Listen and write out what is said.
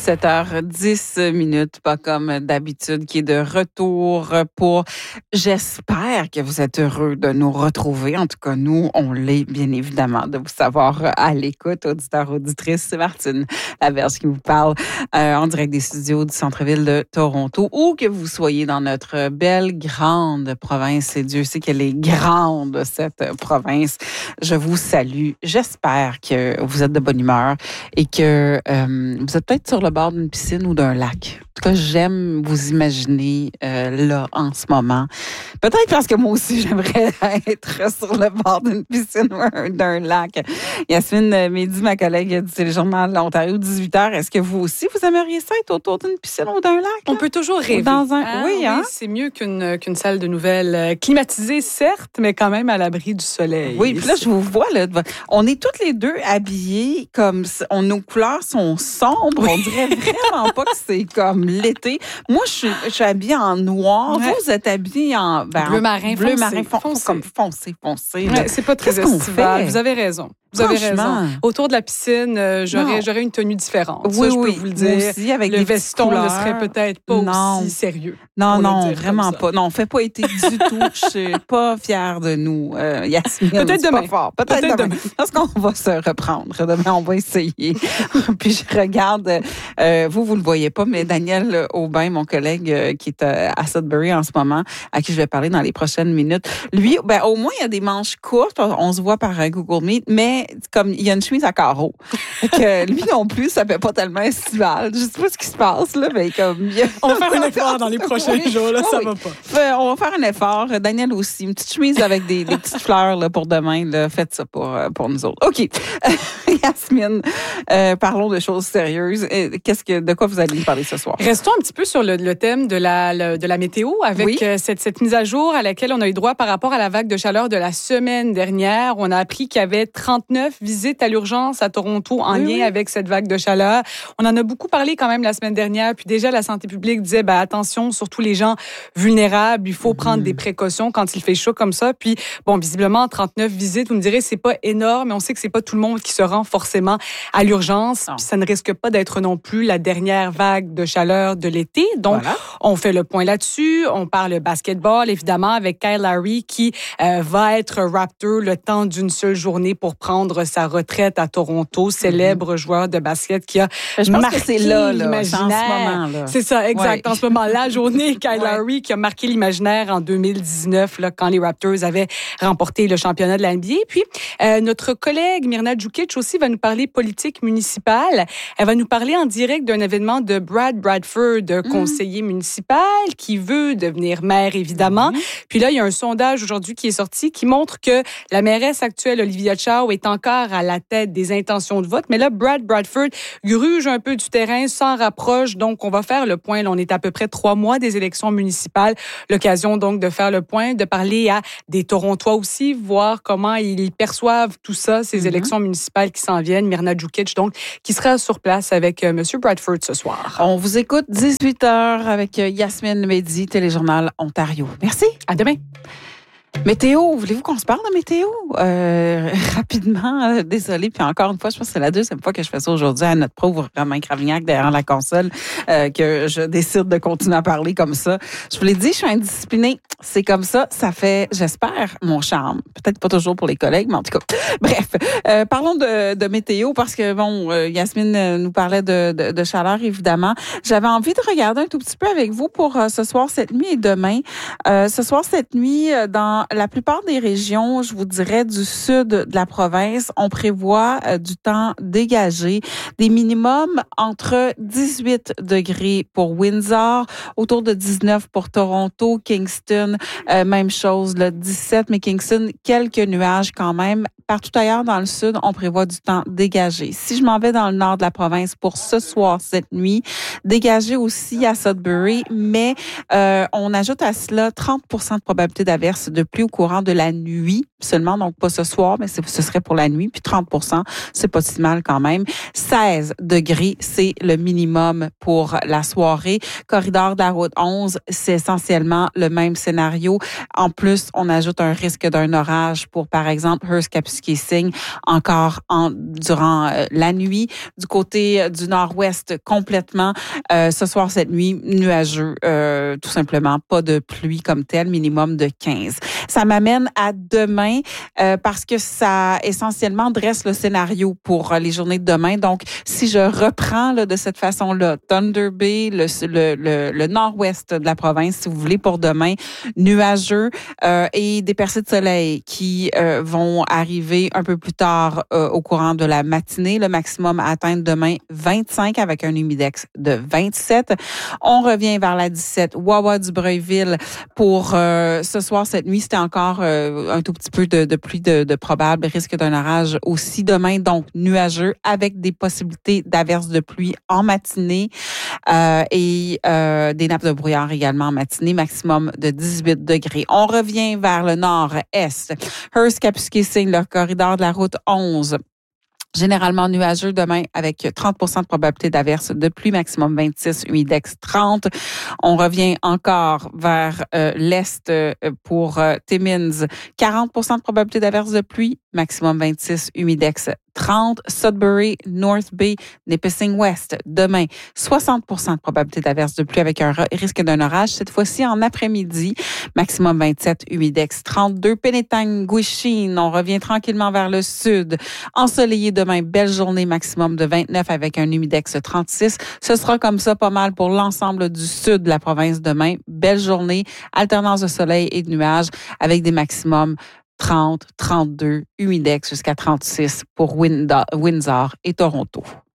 17h10, pas comme d'habitude, qui est de retour pour... J'espère que vous êtes heureux de nous retrouver. En tout cas, nous, on l'est, bien évidemment, de vous savoir à l'écoute, auditeurs, auditrices. C'est Martine Laverge qui vous parle en direct des studios du centre-ville de Toronto, ou que vous soyez dans notre belle, grande province. Et Dieu sait qu'elle est grande, cette province. Je vous salue. J'espère que vous êtes de bonne humeur et que vous êtes peut-être sur le bord d'une piscine ou d'un lac. En tout cas, j'aime vous imaginer là en ce moment. Peut-être parce que moi aussi, j'aimerais être sur le bord d'une piscine ou d'un lac. Yasmine Médy, ma collègue du Téléjournal de l'Ontario, 18h. Est-ce que vous aussi, vous aimeriez ça être autour d'une piscine ou d'un lac? On peut toujours rêver. Oui, c'est mieux qu'une salle de nouvelles climatisée, certes, mais quand même à l'abri du soleil. Oui, puis là, je vous vois, là, on est toutes les deux habillées comme... nos couleurs sont sombres. Oui. On dirait vraiment pas que c'est comme l'été. Moi, je suis habillée en noir. Ouais. Vous êtes habillée en bleu marin foncé. Comme foncé. Ouais, c'est pas très estival. Vous avez raison. Vous avez raison. Autour de la piscine, j'aurais une tenue différente. Oui, ça, je peux vous le dire. Aussi, avec le veston ne serait peut-être pas aussi sérieux. Non, vraiment pas. Non, on ne fait pas été du tout. Je suis pas fière de nous, Yasmine. Peut-être demain. Peut-être demain. Parce qu'on va se reprendre. Demain, on va essayer. Puis je regarde, vous le voyez pas, mais Daniel Aubin, mon collègue qui est à Sudbury en ce moment, à qui je vais parler dans les prochaines minutes, lui, au moins, il y a des manches courtes. On se voit par Google Meet, mais comme il y a une chemise à carreaux. Que lui non plus, ça fait pas tellement estival. Je sais pas ce qui se passe, là, mais comme... On va faire un effort dans les prochains jours, là, ça va pas. On va faire un effort. Daniel aussi, une petite chemise avec des petites fleurs là, pour demain. Là. Faites ça pour nous autres. OK. Yasmine, parlons de choses sérieuses. De quoi vous allez nous parler ce soir? Restons un petit peu sur le thème de la météo avec cette mise à jour à laquelle on a eu droit par rapport à la vague de chaleur de la semaine dernière. On a appris qu'il y avait 39 visites à l'urgence à Toronto en lien avec cette vague de chaleur. On en a beaucoup parlé quand même la semaine dernière. Puis déjà, la santé publique disait, attention, surtout les gens vulnérables, il faut prendre des précautions quand il fait chaud comme ça. Puis, visiblement, 39 visites, vous me direz, c'est pas énorme, mais on sait que c'est pas tout le monde qui se rend forcément à l'urgence. Puis ça ne risque pas d'être non plus la dernière vague de chaleur de l'été. Donc, on fait le point là-dessus. On parle basketball, évidemment, avec Kyle Lowry qui va être Raptor le temps d'une seule journée pour prendre sa retraite à Toronto, célèbre joueur de basket qui a marqué l'imaginaire. C'est ça, exact. En ce moment, la journée, Kyle Lowry qui a marqué l'imaginaire en 2019, là, quand les Raptors avaient remporté le championnat de la NBA. Puis, notre collègue Mirna Djukic aussi va nous parler politique municipale. Elle va nous parler en direct d'un événement de Brad Bradford, conseiller municipal, qui veut devenir maire, évidemment. Puis là, il y a un sondage aujourd'hui qui est sorti qui montre que la mairesse actuelle, Olivia Chow, est encore à la tête des intentions de vote. Mais là, Brad Bradford gruge un peu du terrain, s'en rapproche. Donc, on va faire le point. Là, on est à peu près 3 mois des élections municipales. L'occasion, donc, de faire le point, de parler à des Torontois aussi, voir comment ils perçoivent tout ça, ces élections municipales qui s'en viennent. Mirna Djukic, donc, qui sera sur place avec M. Bradford ce soir. On vous écoute 18h avec Yasmine Médy, Téléjournal Ontario. Merci. À demain. Météo, voulez-vous qu'on se parle de météo? Rapidement, désolée. Puis encore une fois, je pense que c'est la deuxième fois que je fais ça aujourd'hui à notre pauvre Romain Cravignac derrière la console, que je décide de continuer à parler comme ça. Je vous l'ai dit, je suis indisciplinée. C'est comme ça. Ça fait, j'espère, mon charme. Peut-être pas toujours pour les collègues, mais en tout cas. Bref, parlons de météo parce que, Yasmine nous parlait de chaleur, évidemment. J'avais envie de regarder un tout petit peu avec vous pour ce soir, cette nuit et demain. Ce soir, cette nuit, dans la plupart des régions, je vous dirais, du sud de la province, on prévoit du temps dégagé, des minimums entre 18 degrés pour Windsor, autour de 19 pour Toronto, Kingston, même chose, là, 17, mais Kingston, quelques nuages quand même. Partout ailleurs dans le sud, on prévoit du temps dégagé. Si je m'en vais dans le nord de la province pour ce soir, cette nuit, dégagé aussi à Sudbury, mais on ajoute à cela 30% de probabilité d'averse de pluie au courant de la nuit. seulement, donc pas ce soir, mais ce serait pour la nuit. Puis 30%, c'est pas si mal quand même. 16 degrés, c'est le minimum pour la soirée. Corridor de la route 11, c'est essentiellement le même scénario. En plus, on ajoute un risque d'un orage pour, par exemple, Hearst-Kapuskasing, encore durant la nuit. Du côté du nord-ouest, complètement. Ce soir, cette nuit, nuageux, tout simplement. Pas de pluie comme telle, minimum de 15. Ça m'amène à demain parce que ça essentiellement dresse le scénario pour les journées de demain. Donc, si je reprends là, de cette façon-là, Thunder Bay, le nord-ouest de la province, si vous voulez, pour demain, nuageux et des percées de soleil qui vont arriver un peu plus tard au courant de la matinée. Le maximum à atteindre demain, 25 avec un humidex de 27. On revient vers la 17, Wawa-du-Breuil-Ville pour ce soir, cette nuit, c'était encore un tout petit peu de pluie de probable, risque d'un orage aussi demain, donc nuageux avec des possibilités d'averses de pluie en matinée et des nappes de brouillard également en matinée, maximum de 18 degrés. On revient vers le nord-est. Hearst-Kapuskasing, le corridor de la route 11. Généralement nuageux demain avec 30% de probabilité d'averse de pluie, maximum 26, humidex 30. On revient encore vers l'est pour Timmins, 40% de probabilité d'averse de pluie, maximum 26, humidex 30. Sudbury, North Bay, Nipissing West, demain, 60% de probabilité d'averse de pluie avec un risque d'un orage, cette fois-ci en après-midi, maximum 27, humidex 32. Penetang-Guichine, on revient tranquillement vers le sud, ensoleillé demain, belle journée, maximum de 29 avec un humidex 36. Ce sera comme ça pas mal pour l'ensemble du sud de la province demain. Belle journée, alternance de soleil et de nuages avec des maximums 30, 32, humidex jusqu'à 36 pour Windsor et Toronto.